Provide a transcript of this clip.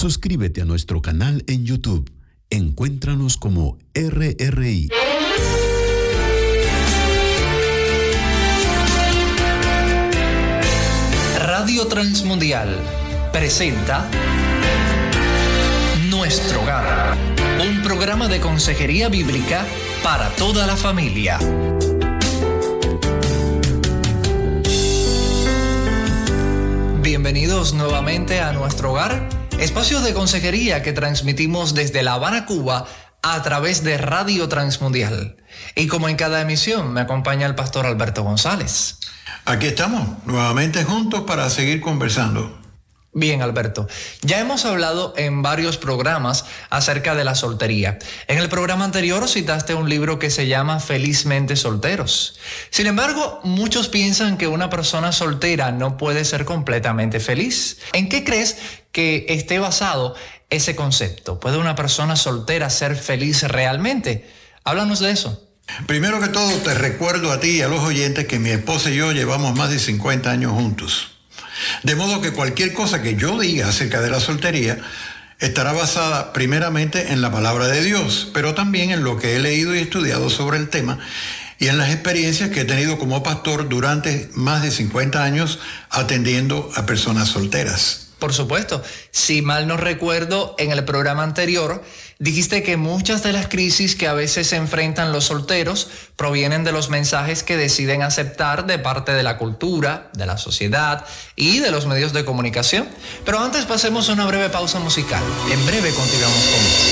Suscríbete a nuestro canal en YouTube. Encuéntranos como RRI. Radio Transmundial presenta Nuestro Hogar, un programa de consejería bíblica para toda la familia. Bienvenidos nuevamente a Nuestro Hogar, espacio de consejería que transmitimos desde La Habana, Cuba, a través de Radio Transmundial. Y como en cada emisión, me acompaña el pastor Alberto González. Aquí estamos, nuevamente juntos para seguir conversando. Bien, Alberto, ya hemos hablado en varios programas acerca de la soltería. En el programa anterior citaste un libro que se llama Felizmente Solteros. Sin embargo, muchos piensan que una persona soltera no puede ser completamente feliz. ¿En qué crees que esté basado ese concepto? ¿Puede una persona soltera ser feliz realmente? Háblanos de eso. Primero que todo, te recuerdo a ti y a los oyentes que mi esposa y yo llevamos más de 50 años juntos. De modo que cualquier cosa que yo diga acerca de la soltería estará basada primeramente en la palabra de Dios, pero también en lo que he leído y estudiado sobre el tema y en las experiencias que he tenido como pastor durante más de 50 años atendiendo a personas solteras. Por supuesto, si mal no recuerdo, en el programa anterior dijiste que muchas de las crisis que a veces se enfrentan los solteros provienen de los mensajes que deciden aceptar de parte de la cultura, de la sociedad y de los medios de comunicación. Pero antes pasemos a una breve pausa musical. En breve continuamos con más.